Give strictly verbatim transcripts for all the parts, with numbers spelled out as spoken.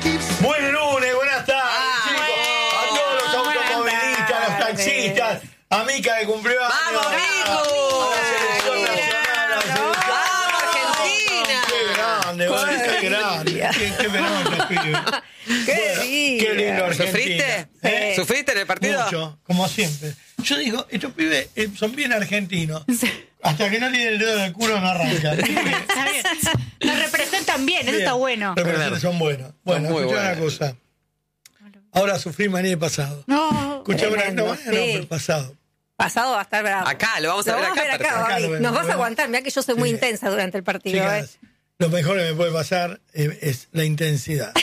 Buen lunes, buenas tardes, Ah, chicos. bueno, A todos los automovilistas, los taxistas, a Mica que cumplió años. ¡Vamos, Micu! A la selección nacional, a la selección. ¡Vamos, Argentina! ¡Qué grande, boludo! ¡Qué grande! ¡Qué, qué fenómeno, pibe! ¡Qué Bueno, lindo! ¡Qué lindo Argentina! ¿Sufriste? ¿Eh? ¿Sufriste en el partido? Mucho, como siempre. Yo digo, estos pibes eh, son bien argentinos. Hasta que no tienen el dedo en el culo no arrancan. Está bien. Nos representan bien, eso está bueno. Representan, son buenos. Bueno, Son muy escuchá una buenos. cosa. Ahora sufrí mañana el pasado. No. Escuchame una Tremendo, no, mañana no, sí. pero el pasado. Pasado va a estar bravo. Acá, lo vamos a Lo ver vamos a acá. ver acá, perfecto. Acá lo Babi. vemos, Nos vas bueno. a aguantar. Mirá que yo soy muy Sí. intensa durante el partido. Chicas, ¿eh? lo mejor que me puede pasar eh, es la intensidad.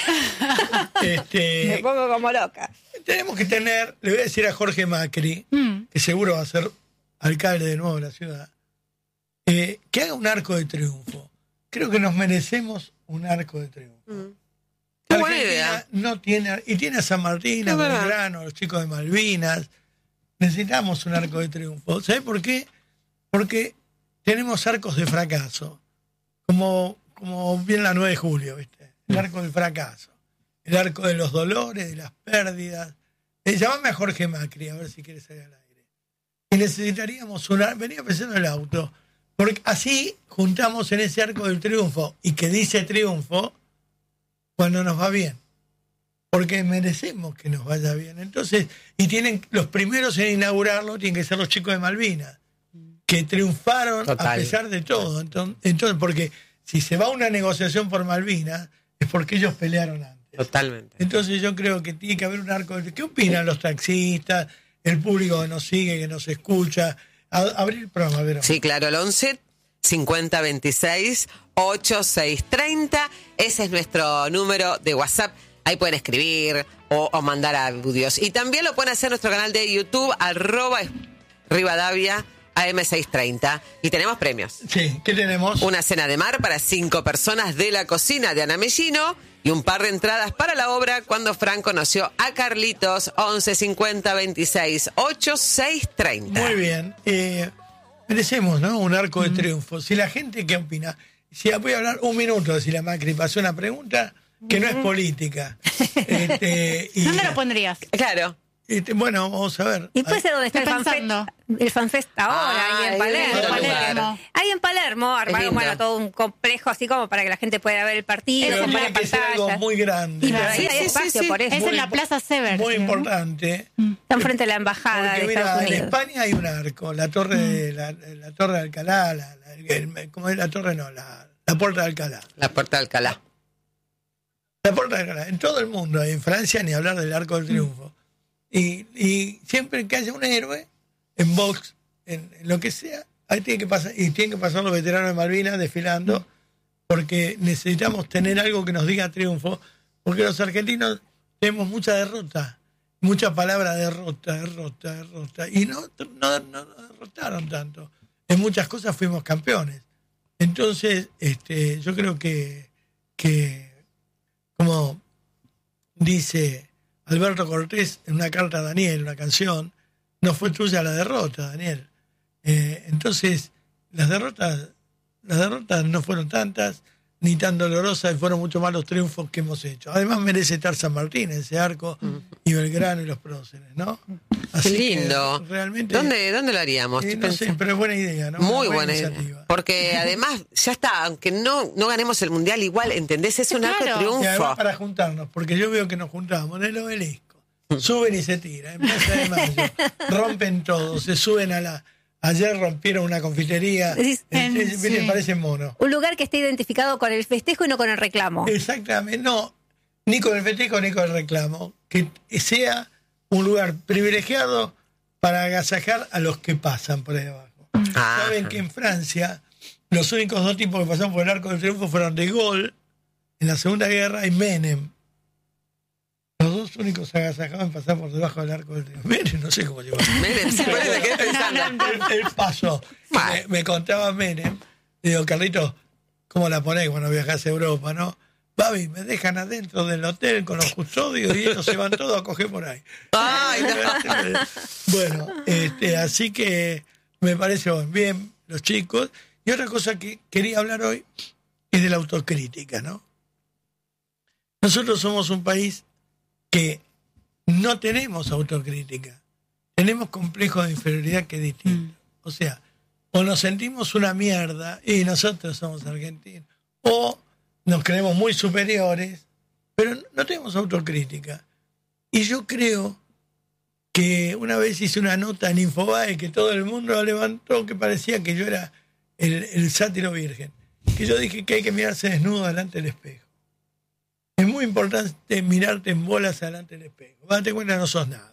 Me este, pongo como loca. tenemos que tener, le voy a decir a Jorge Macri, Mm. que seguro va a ser alcalde de nuevo de la ciudad, eh, que haga un arco de triunfo. Creo que nos merecemos un arco de triunfo. Mm. Qué buena Argentina idea. no tiene, y tiene a San Martín, a Es verdad. Belgrano, a los chicos de Malvinas. Necesitamos un arco de triunfo. ¿Sabes por qué? Porque tenemos arcos de fracaso. Como, como bien la nueve de julio, ¿viste? El arco del fracaso. El arco de los dolores, de las pérdidas. Eh, llámame a Jorge Macri, a ver si quieres salir al aire. Y necesitaríamos un arco. Venía pensando en el auto. Porque así juntamos en ese arco del triunfo, y que dice triunfo, cuando nos va bien. Porque merecemos que nos vaya bien. Entonces, y tienen los primeros en inaugurarlo tienen que ser los chicos de Malvinas, que triunfaron Total. a pesar de todo. Entonces, entonces, porque si se va a una negociación por Malvinas, es porque ellos pelearon antes. Totalmente. Entonces yo creo que tiene que haber un arco de... ¿Qué opinan los taxistas, el público que nos sigue, que nos escucha? A, abrir el programa, Verón. Sí, claro, el once cincuenta veintiséis ochenta y seis treinta. Ese es nuestro número de WhatsApp. Ahí pueden escribir o, o mandar audios. Y también lo pueden hacer en nuestro canal de YouTube, arroba Rivadavia A M seiscientos treinta. Y tenemos premios. Sí, ¿qué tenemos? Una cena de mar para cinco personas de la cocina de Ana Mellino y un par de entradas para la obra Cuando Fran conoció a Carlitos. Once cincuenta veintiséis ochenta y seis treinta. Muy bien. Eh, merecemos, ¿no? Un arco de triunfo. Si la gente, ¿qué opina? Si voy a hablar un minuto, si la Macri pasó una pregunta que no es política. Este, y, ¿Dónde lo pondrías? Claro. este, bueno, vamos a ver. Y puede ser donde está el Estoy FanFest, pensando. el FanFest ahora, Ah, ahí en ahí Palermo. en otro Palermo. lugar. Ahí en Palermo, armaron lindo. bueno, todo un complejo así como para que la gente pueda ver el partido, Pero con tiene varias que ser algo pantallas. muy grande. Y Pero va- ahí Sí, hay sí, espacio sí, sí. por eso. Es Muy en la impo- Plaza Sever. Muy sí, ¿no? importante. Está enfrente de la embajada Porque de mira, Estados en Unidos. España hay un arco, la torre de la, la torre de Alcalá, la, la- el- ¿cómo es la torre? No, la, la puerta de Alcalá. La puerta de Alcalá. La puerta de Alcalá. En todo el mundo, en Francia ni hablar del Arco del Triunfo. Y, y siempre que haya un héroe, en box, en, en lo que sea, ahí tiene que pasar, y tienen que pasar los veteranos de Malvinas desfilando, porque necesitamos tener algo que nos diga triunfo, porque los argentinos tenemos mucha derrota, mucha palabra derrota, derrota, derrota, y no, no, no, no derrotaron tanto. En muchas cosas fuimos campeones. Entonces, este, yo creo que, que como dice Alberto Cortés en una carta a Daniel, una canción, no fue tuya la derrota, Daniel. Eh, entonces, las derrotas, las derrotas no fueron tantas, ni tan dolorosas, y fueron mucho más los triunfos que hemos hecho. Además merece estar San Martín, ese arco, y Belgrano y los próceres, ¿no? Qué que lindo. realmente, ¿Dónde, ¿Dónde lo haríamos? eh, Estoy no sé, pensando. pero es buena idea, ¿no? Muy Una buena idea. iniciativa. Porque además, ya está, aunque no, no ganemos el mundial, igual, ¿entendés? Es un Claro. arco de Y triunfo. además para juntarnos, porque yo veo que nos juntamos en el obelisco, suben y se tiran, en Plaza de Mayo, rompen todo, se suben a la... Ayer rompieron una confitería, Decís, eh, eh, sí. me parece mono. Un lugar que esté identificado con el festejo y no con el reclamo. Exactamente, no, ni con el festejo ni con el reclamo, que sea un lugar privilegiado para agasajar a los que pasan por ahí abajo. Ah. Saben que en Francia los únicos dos tipos que pasaron por el Arco del Triunfo fueron De Gaulle en la Segunda Guerra y Menem. Los dos únicos agasajados en pasar por debajo del Arco del Triunfo. Menem, no sé cómo llegó. Menem, sí, por eso me quedé pensando. El, el paso. Mal. Me, me contaba Menem. Le digo, Carlitos, ¿cómo la ponés cuando viajás a Europa, no? Babi, me dejan adentro del hotel con los custodios y ellos se van todos a coger por ahí. Ay, no. Bueno, este, así que me parece bien los chicos. Y otra cosa que quería hablar hoy es de la autocrítica, ¿no? Nosotros somos un país que no tenemos autocrítica. Tenemos complejos de inferioridad que es distinto. O sea, o nos sentimos una mierda y nosotros somos argentinos, o nos creemos muy superiores, pero no tenemos autocrítica. Y yo creo que una vez hice una nota en Infobae que todo el mundo levantó, que parecía que yo era el, el sátiro virgen, que yo dije que hay que mirarse desnudo delante del espejo. Es muy importante mirarte en bolas delante del espejo. Date cuenta que no sos nada.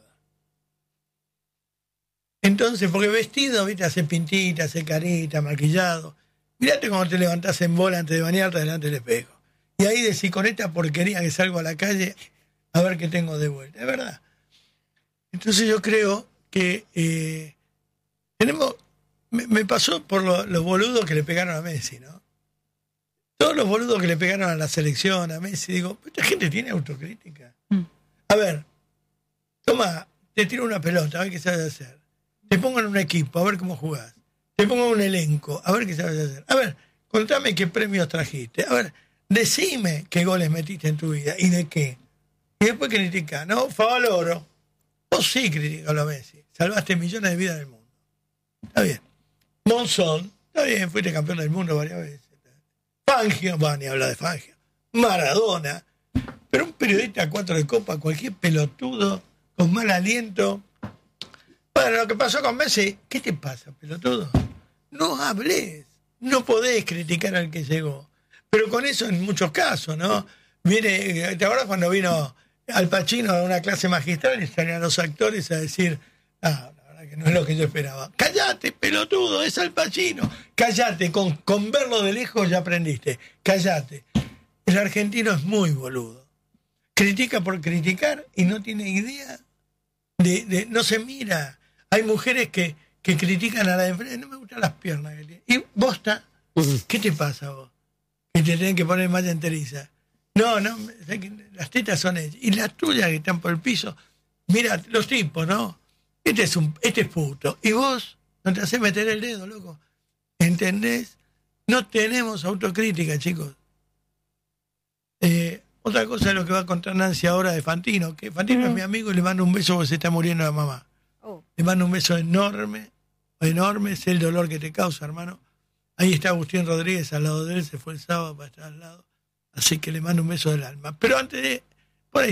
Entonces, porque vestido, viste, hace pintita, hace carita, maquillado. Mirate cuando te levantás en bola antes de bañarte delante del espejo. Y ahí decís, con esta porquería que salgo a la calle, a ver qué tengo de vuelta. Es verdad. Entonces yo creo que eh, tenemos... Me, me pasó por lo, los boludos que le pegaron a Messi, ¿no? Todos los boludos que le pegaron a la selección, a Messi, digo, esta gente tiene autocrítica. Mm. A ver, toma, te tiro una pelota, a ver qué sabes hacer. Te pongo en un equipo, a ver cómo jugás. Te pongo en un elenco, a ver qué sabes hacer. A ver, contame qué premios trajiste. A ver, decime qué goles metiste en tu vida y de qué. Y después critica, ¿no? Favaloro. Vos sí criticalo a Messi. Salvaste millones de vidas del mundo. Está bien. Monzón, está bien, fuiste campeón del mundo varias veces. Fangio, va, ni habla de Fangio. Maradona. Pero un periodista cuatro de copa, cualquier pelotudo con mal aliento. Bueno, lo que pasó con Messi, ¿qué te pasa, pelotudo? No hables. No podés criticar al que llegó. Pero con eso en muchos casos, ¿no? Viene, ¿te acuerdas cuando vino Al Pacino a una clase magistral y salían los actores a decir, ah, la verdad que no es lo que yo esperaba? Cállate, pelotudo, es Al Pacino. Cállate, con, con verlo de lejos ya aprendiste. Cállate. El argentino es muy boludo. Critica por criticar y no tiene idea de, de no se mira. Hay mujeres que, que critican a la de enfrente, no me gustan las piernas que tiene. Y bosta, ¿qué te pasa vos? Que te tienen que poner malla enteriza. No, no, las tetas son ellas. Y las tuyas que están por el piso, mira, los tipos, ¿no? Este es un, este es puto. Y vos no te haces meter el dedo, loco. ¿Entendés? No tenemos autocrítica, chicos. Eh, otra cosa es lo que va a contar Nancy ahora de Fantino, que Fantino mm. es mi amigo y le mando un beso porque se está muriendo la mamá. Oh. Le mando un beso enorme, enorme, sé el dolor que te causa, hermano. Ahí está Agustín Rodríguez al lado de él, se fue el sábado para estar al lado. Así que le mando un beso del alma. Pero antes de